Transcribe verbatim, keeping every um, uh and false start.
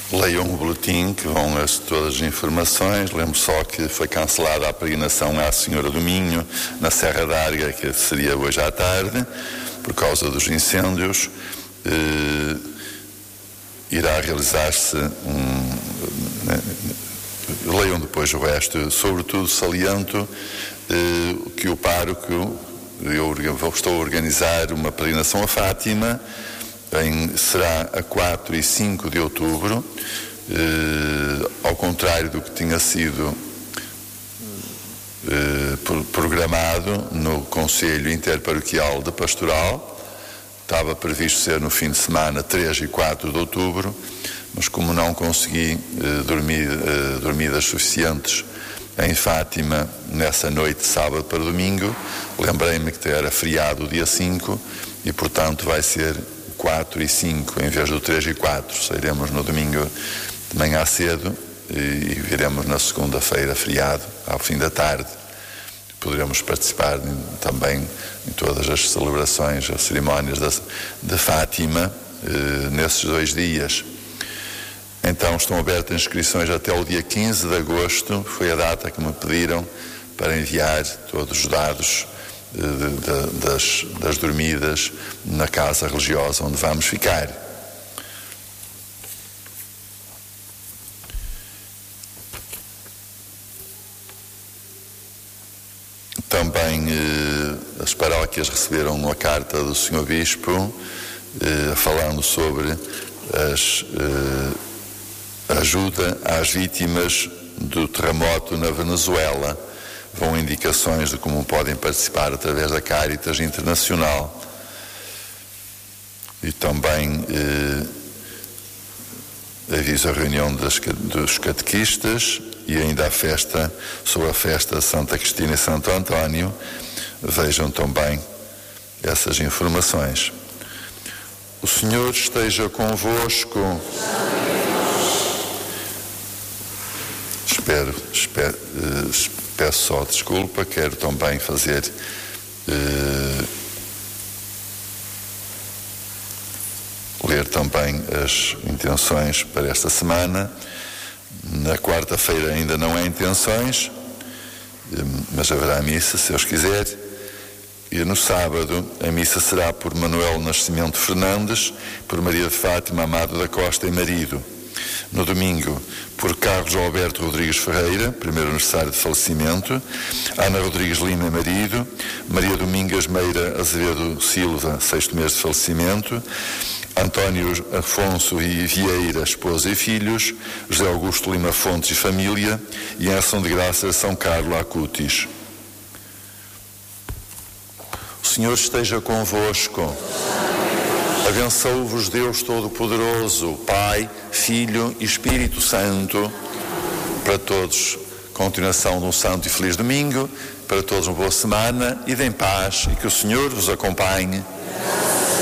Leiam o boletim, que vão as, todas as informações. Lembro só que foi cancelada a peregrinação à Senhora do Minho, na Serra da Arga, que seria hoje à tarde, por causa dos incêndios. Eh, irá realizar-se um... Leiam depois o resto. Sobretudo saliento eh, que o pároco, eu estou a organizar uma peregrinação a Fátima, Em, será a quatro e cinco de outubro, eh, ao contrário do que tinha sido eh, programado no Conselho Interparoquial de Pastoral. Estava previsto ser no fim de semana três e quatro de outubro, mas como não consegui eh, dormir, eh, dormidas suficientes em Fátima nessa noite de sábado para domingo, lembrei-me que era feriado o dia cinco e, portanto, vai ser quatro e cinco em vez do três e quatro. Sairemos no domingo de manhã cedo e, e viremos na segunda-feira feriado, ao fim da tarde. Poderemos participar também em todas as celebrações, as cerimónias de, de Fátima eh, nesses dois dias. Então estão abertas inscrições até o dia quinze de agosto, foi a data que me pediram para enviar todos os dados De, de, das, das dormidas na casa religiosa onde vamos ficar. Também eh, as paróquias receberam uma carta do senhor Bispo eh, falando sobre as, eh, ajuda às vítimas do terremoto na Venezuela. Vão indicações de como podem participar através da Caritas Internacional. E também eh, aviso a reunião das, dos catequistas e ainda a festa, sobre a festa de Santa Cristina e Santo António. Vejam também essas informações. O Senhor esteja convosco. Espero, espero eh, Peço só desculpa, quero também fazer eh, ler também as intenções para esta semana. Na quarta-feira ainda não há intenções, eh, mas haverá missa, se Deus quiser. E no sábado a missa será por Manuel Nascimento Fernandes, por Maria de Fátima Amado da Costa e marido. No domingo, por Carlos Alberto Rodrigues Ferreira, primeiro aniversário de falecimento, Ana Rodrigues Lima, marido, Maria Domingas Meira Azevedo Silva, sexto mês de falecimento, António Afonso e Vieira, esposa e filhos, José Augusto Lima Fontes e família, e em ação de graça São Carlos Acutis. O Senhor esteja convosco. Abençoe-vos Deus Todo-Poderoso, Pai, Filho e Espírito Santo, para todos, continuação de um santo e feliz domingo, para todos uma boa semana, e em paz, e que o Senhor vos acompanhe.